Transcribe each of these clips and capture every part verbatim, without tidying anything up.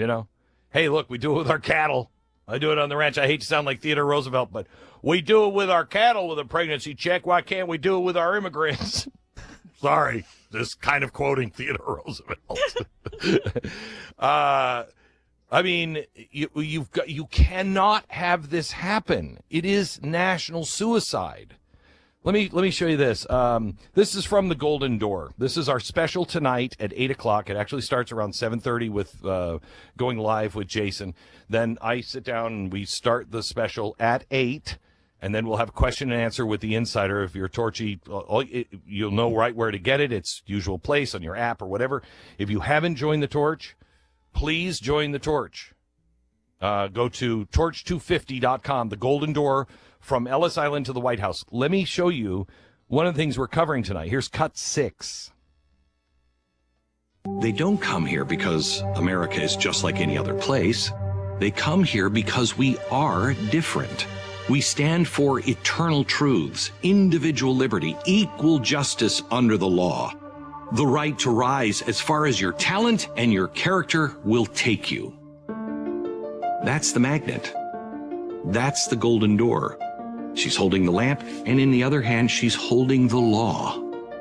You know, hey, look, we do it with our cattle. I do it on the ranch. I hate to sound like Theodore Roosevelt, but we do it with our cattle with a pregnancy check. Why can't we do it with our immigrants? Sorry, just kind of quoting Theodore Roosevelt. uh, I mean, you, you've got, you cannot have this happen. It is national suicide. Let me let me show you this. Um, this is from the Golden Door. This is our special tonight at eight o'clock. It actually starts around seven thirty with uh, going live with Jason. Then I sit down and we start the special at eight, and then we'll have a question and answer with the insider. If you're Torchy, all, it, you'll know right where to get it. It's usual place on your app or whatever. If you haven't joined the Torch, please join the Torch. Uh, go to torch two fifty dot com, the Golden Door. From Ellis Island to the White House. Let me show you one of the things we're covering tonight. Here's cut six. They don't come here because America is just like any other place. They come here because we are different. We stand for eternal truths, individual liberty, equal justice under the law, the right to rise as far as your talent and your character will take you. That's the magnet. That's the Golden Door. She's holding the lamp, and in the other hand, she's holding the law.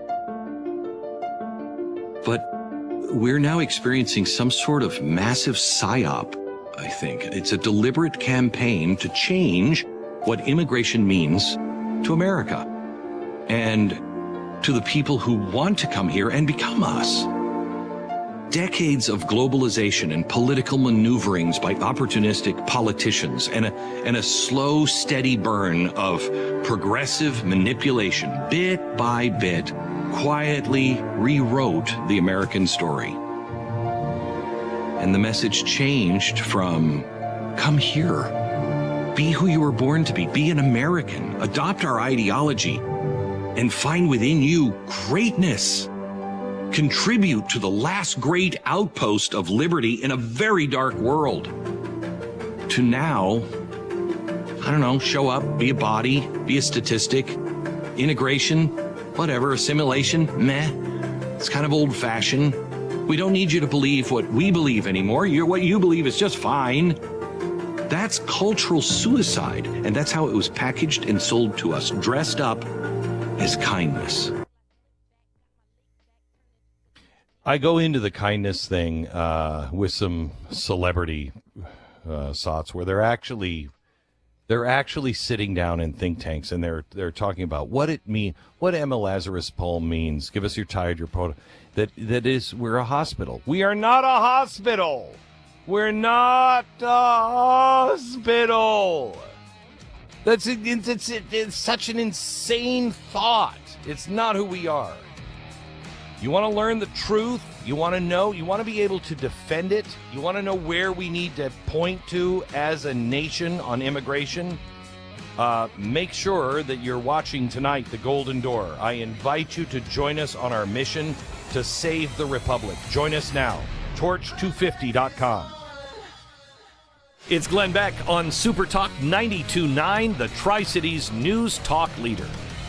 But we're now experiencing some sort of massive psyop, I think. It's a deliberate campaign to change what immigration means to America and to the people who want to come here and become us. Decades of globalization and political maneuverings by opportunistic politicians and a, and a slow, steady burn of progressive manipulation, bit by bit, quietly rewrote the American story. And the message changed from, come here, be who you were born to be, be an American, adopt our ideology, and find within you greatness. Contribute to the last great outpost of liberty in a very dark world. To now, I don't know, show up, be a body, be a statistic, integration, whatever, assimilation, meh. It's kind of old-fashioned. We don't need you to believe what we believe anymore. You're, what you believe is just fine. That's cultural suicide, and that's how it was packaged and sold to us, dressed up as kindness. I go into the kindness thing uh, with some celebrity uh, sots where they're actually they're actually sitting down in think tanks and they're they're talking about what it mean, what Emma Lazarus poem means. Give us your tired, your poem. That that is, we're a hospital. We are not a hospital. We're not a hospital. That's it's, it's, it's such an insane thought. It's not who we are. You want to learn the truth? You want to know? You want to be able to defend it? You want to know where we need to point to as a nation on immigration? Uh, make sure that you're watching tonight, The Golden Door. I invite you to join us on our mission to save the Republic. Join us now. torch two fifty dot com. It's Glenn Beck on Super Talk ninety-two point nine, the Tri-Cities News Talk leader.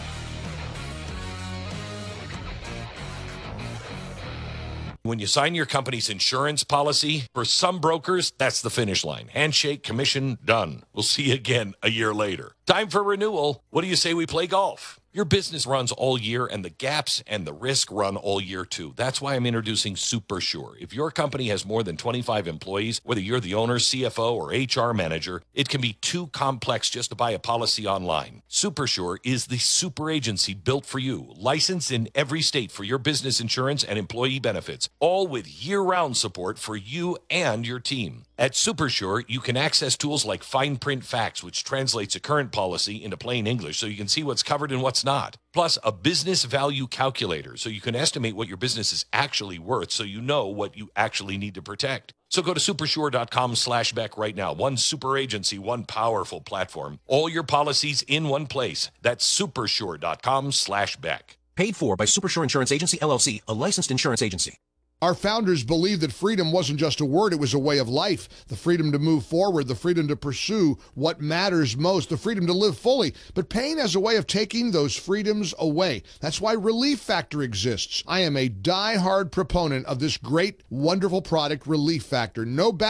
When you sign your company's insurance policy, for some brokers, that's the finish line. Handshake, commission, done. We'll see you again a year later. Time for renewal. What do you say we play golf? Your business runs all year, and the gaps and the risk run all year, too. That's why I'm introducing SuperSure. If your company has more than twenty-five employees, whether you're the owner, C F O, or H R manager, it can be too complex just to buy a policy online. SuperSure is the super agency built for you, licensed in every state for your business insurance and employee benefits, all with year-round support for you and your team. At SuperSure, you can access tools like Fine Print Facts, which translates a current policy into plain English so you can see what's covered and what's not. Plus, a business value calculator so you can estimate what your business is actually worth so you know what you actually need to protect. So go to supersure.com slash Beck right now. One super agency, one powerful platform. All your policies in one place. That's supersure.com slash Beck. Paid for by Supersure Insurance Agency, L L C, a licensed insurance agency. Our founders believed that freedom wasn't just a word, it was a way of life. The freedom to move forward, the freedom to pursue what matters most, the freedom to live fully. But pain has a way of taking those freedoms away. That's why Relief Factor exists. I am a die-hard proponent of this great, wonderful product, Relief Factor. No